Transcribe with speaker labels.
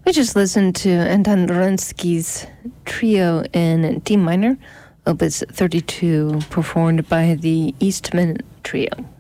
Speaker 1: We just listened to Anton Dvorensky's trio in D minor, Opus 32, performed by the Eastman Trio.